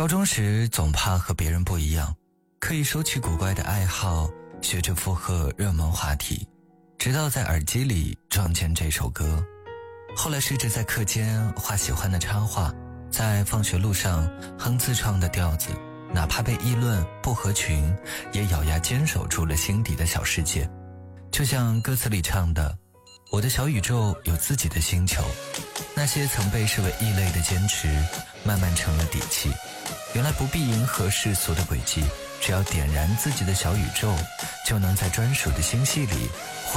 高中时总怕和别人不一样，刻意收起古怪的爱好，学着附和热门话题，直到在耳机里撞见这首歌。后来试着在课间画喜欢的插画，在放学路上哼自创的调子，哪怕被议论不合群，也咬牙坚守住了心底的小世界。就像歌词里唱的，我的小宇宙有自己的星球，那些曾被视为异类的坚持，慢慢成了底气。原来不必迎合世俗的轨迹，只要点燃自己的小宇宙，就能在专属的星系里